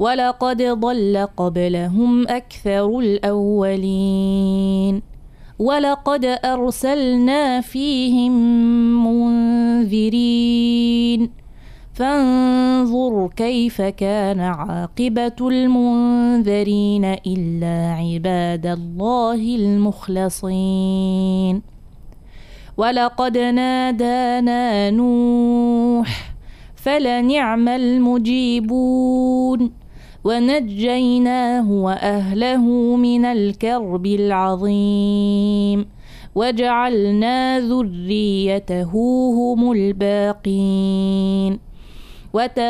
ولقد ضل قبلهم أكثر الأولين ولقد أرسلنا فيهم منذرين فانظر كيف كان عاقبة المنذرين إلا عباد الله المخلصين ولقد نادانا نوح فلنعم المجيبون ونجيناه وأهله من الكرب العظيم وجعلنا ذريته هم الباقين